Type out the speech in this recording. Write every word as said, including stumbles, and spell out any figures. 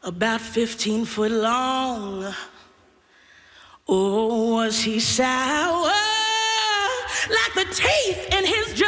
about fifteen foot long. Oh, was he sour like the teeth in his jaw?